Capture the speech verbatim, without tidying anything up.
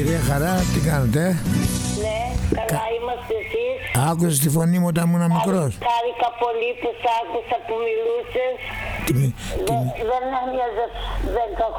Κυρία Χαρά, τι κάνετε? Ναι, καλά είμαστε εσείς. Άκουσες τη φωνή μου όταν ήμουν μικρός? Χάρηκα πολύ που σ' άκουσα που μιλούσες. Τι, Δε, δεν έμοιαζες δέκα